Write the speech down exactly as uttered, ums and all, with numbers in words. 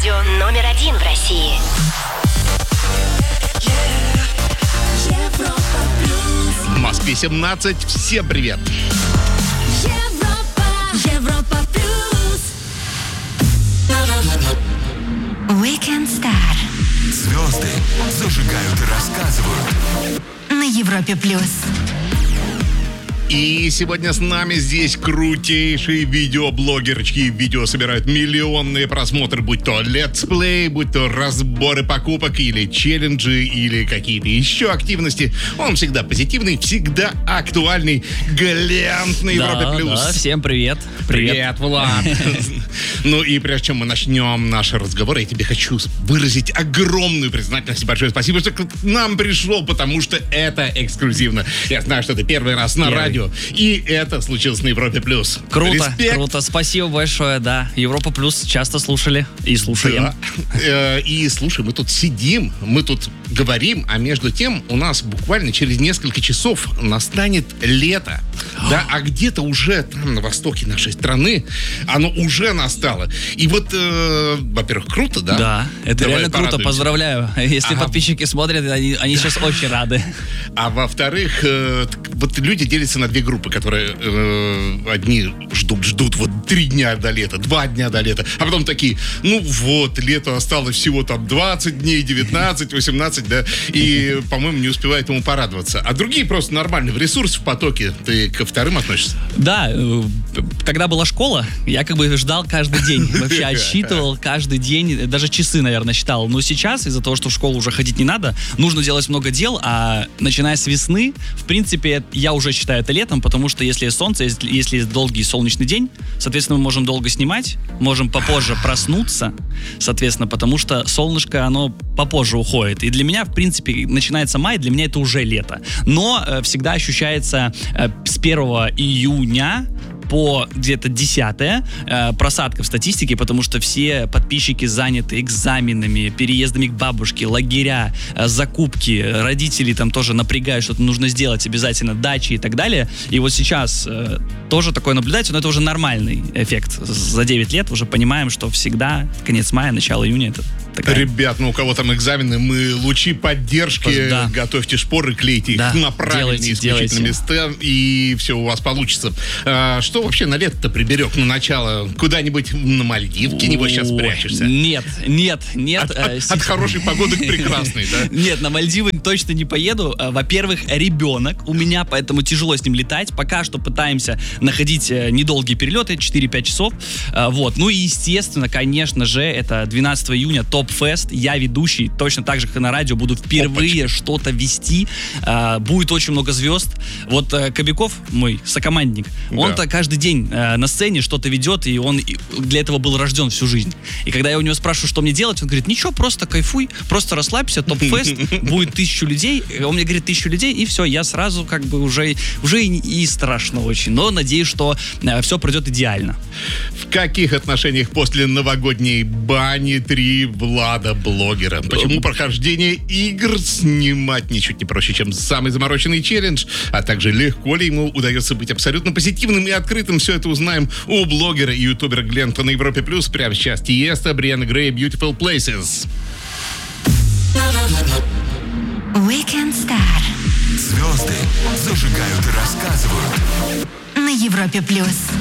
Радио номер один в России. В Москве семнадцать. Всем привет. Европа, Европа плюс. Weekend Star Звезды зажигают и рассказывают. на Европе плюс. И сегодня с нами здесь крутейшие видеоблогерочки. Видео собирают миллионные просмотры, будь то летсплей, будь то разборы покупок или челленджи, или какие-то еще активности. Он всегда позитивный, всегда актуальный. Глянт на Европе Да, плюс. да, всем привет. Привет, Влад. Ну и прежде чем мы начнем наш разговор, я тебе хочу выразить огромную признательность. Большое спасибо, что к нам пришел, потому что это эксклюзивно. Я знаю, что ты первый раз на Первый. радио, и это случилось на Европе плюс. Круто, Респект. круто. Спасибо большое, да. Европа плюс часто слушали и слушаем. Да. Э, И слушай, мы тут сидим, мы тут говорим, а между тем у нас буквально через несколько часов настанет лето. Да, а где-то уже там на востоке нашей страны оно уже настало. И вот, э, во-первых, круто, да? Да, это Давай реально круто, порадуемся. поздравляю. Если Ага. подписчики смотрят, они, они сейчас очень рады. А во-вторых, э, так вот люди делятся на две группы, которые э, одни ждут, ждут вот три дня до лета, два дня до лета, а потом такие, ну вот, лето осталось всего там двадцать дней, девятнадцать, восемнадцать, да, и, по-моему, не успевают ему порадоваться. А другие просто нормально, в ресурс, в потоке. Ты ко вторым относишься? Да, э, когда была школа, я как бы ждал каждый день. Вообще отсчитывал каждый день, даже часы, наверное, считал. Но сейчас, из-за того, что в школу уже ходить не надо, нужно делать много дел, а начиная с весны, в принципе, я уже считаю это летом, потому что если есть солнце, если, если есть долгий солнечный день, соответственно, мы можем долго снимать, можем попозже проснуться, соответственно, потому что солнышко, оно попозже уходит. И для меня, в принципе, начинается май, для меня это уже лето. Но э, всегда ощущается э, с первого июня по где-то десятое э, просадка в статистике, потому что все подписчики заняты экзаменами, переездами к бабушке, лагеря, э, закупки, родители там тоже напрягают, что-то нужно сделать обязательно, дачи и так далее. И вот сейчас э, тоже такое наблюдается, но это уже нормальный эффект. За девять лет уже понимаем, что всегда конец мая, начало июня это такая... Ребят, ну у кого там экзамены, мы лучи поддержки, Да. готовьте шпоры, клейте Да. их на правильные Делайте, исключительно делайте. места, и все у вас получится. А, что вообще на лето-то приберег на начало? Куда-нибудь на Мальдивки, небось, сейчас Ой, спрячешься? Нет, нет, нет. От, э, от- от сейчас- хорошей погоды к прекрасной, да? Нет, на Мальдивы точно не поеду. А, Во-первых, ребенок у меня, поэтому тяжело с ним летать. Пока что пытаемся находить э, недолгие перелеты, четыре-пять часов. А, Вот. Ну и, естественно, конечно же, это двенадцатого июня Топ-фест. Я ведущий, точно так же, как и на радио, буду впервые что-то вести. А, Будет очень много звезд. Вот э, Кобяков, мой сокомандник, Да. он-то каждый день э, на сцене что-то ведет, и он и для этого был рожден всю жизнь. И когда я у него спрашиваю, что мне делать, он говорит, ничего, просто кайфуй, просто расслабься, Топ-фест, будет тысячу людей. Он мне говорит, тысячу людей, и все, я сразу как бы уже, уже и, и страшно очень. Но надеюсь, что э, все пройдет идеально. В каких отношениях после новогодней бани три Влада блогера? Почему прохождение игр снимать ничуть не проще, чем самый замороченный челлендж? А также легко ли ему удается быть абсолютно позитивным и открытым? Все это узнаем у блогера и ютубера Глента на Европе Плюс. Прямо сейчас Тиеста, Брианна Грей, Beautiful Places. Weekend Star Звезды зажигают и рассказывают. на Европе плюс.